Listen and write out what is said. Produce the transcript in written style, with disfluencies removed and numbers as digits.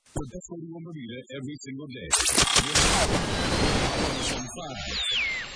The best radio in Bermuda every single day. 105.